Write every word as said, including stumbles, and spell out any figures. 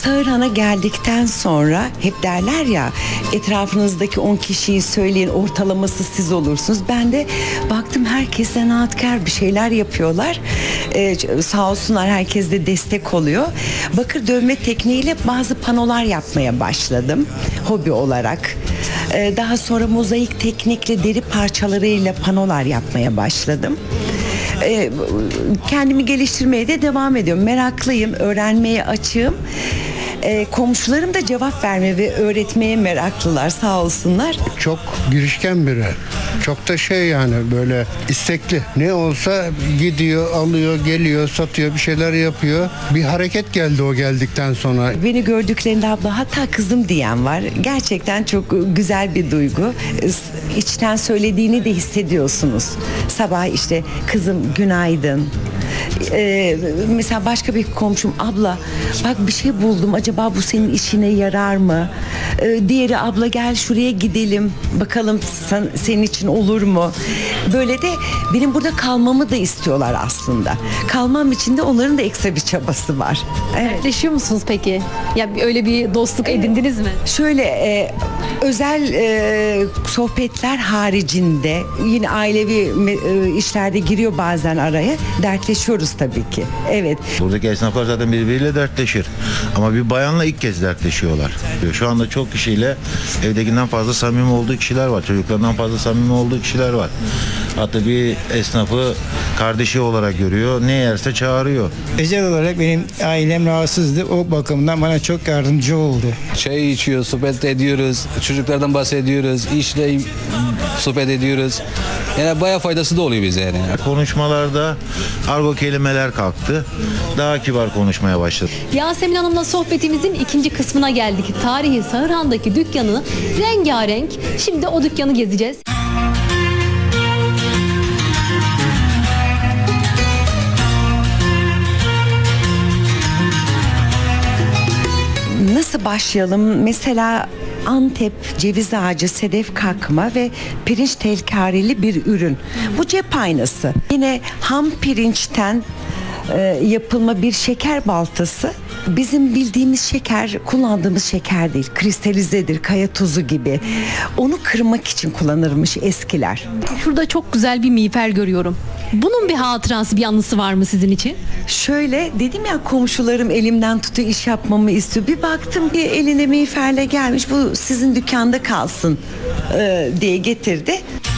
Sağırhan'a geldikten sonra hep derler ya, etrafınızdaki on kişiyi söyleyin, ortalaması siz olursunuz. Ben de baktım herkes zanaatkar, bir şeyler yapıyorlar. Ee, sağ olsunlar, herkes de destek oluyor. Bakır dövme tekniğiyle bazı panolar yapmaya başladım hobi olarak. Ee, daha sonra mozaik teknikle deri parçalarıyla panolar yapmaya başladım. Ee, kendimi geliştirmeye de devam ediyorum. Meraklıyım, öğrenmeye açığım. Ee, komşularım da cevap vermeye ve öğretmeye meraklılar, sağ olsunlar. Çok girişken biri. Çok da şey, yani böyle istekli. Ne olsa gidiyor, alıyor, geliyor, satıyor, bir şeyler yapıyor. Bir hareket geldi o geldikten sonra. Beni gördüklerinde abla, hatta kızım diyen var. Gerçekten çok güzel bir duygu. İçten söylediğini de hissediyorsunuz. Sabah işte kızım günaydın. Ee, mesela başka bir komşum, abla bak bir şey buldum, acaba bu senin işine yarar mı? Ee, diğeri, abla gel şuraya gidelim bakalım sen, senin için olur mu? Böyle de benim burada kalmamı da istiyorlar aslında. Kalmam için de onların da ekstra bir çabası var. Evet. Dertleşiyor musunuz peki? Ya öyle bir dostluk edindiniz mi? Şöyle e, özel e, sohbetler haricinde yine ailevi e, işlerde giriyor bazen araya, dertleşiyoruz tabii ki. Evet. Buradaki esnaflar zaten birbiriyle dertleşir. Ama bir bayanla ilk kez dertleşiyorlar. Şu anda çok kişiyle evdekinden fazla samimi olduğu kişiler var. Çocuklarından fazla samimi olduğu kişiler var. Hatta bir esnafı kardeşi olarak görüyor. Ne yerse çağırıyor. Özel olarak benim ailem rahatsızdı. O bakımdan bana çok yardımcı oldu. Çay içiyoruz, sohbet ediyoruz, çocuklardan bahsediyoruz, işle sohbet ediyoruz. Yani bayağı faydası da oluyor bize yani. Konuşmalarda argo kelimeler kalktı. Daha kibar konuşmaya başladı. Yasemin Hanım'la sohbetimizin ikinci kısmına geldik. Tarihi Sağırhan'daki dükkanı rengarenk. Şimdi o dükkanı gezeceğiz. Nasıl başlayalım? Mesela Antep ceviz ağacı, sedef kakma ve pirinç telkareli bir ürün. Bu cep aynası. Yine ham pirinçten e, yapılma bir şeker baltası. Bizim bildiğimiz şeker, kullandığımız şeker değil. Kristalizedir, kaya tuzu gibi. Onu kırmak için kullanırmış eskiler. Şurada çok güzel bir miğfer görüyorum. Bunun bir hatırası, bir anısı var mı sizin için? Şöyle dedim ya, komşularım elimden tutuyor, iş yapmamı istiyor. Bir baktım bir eline miğferle gelmiş, bu sizin dükkanda kalsın e, diye getirdi.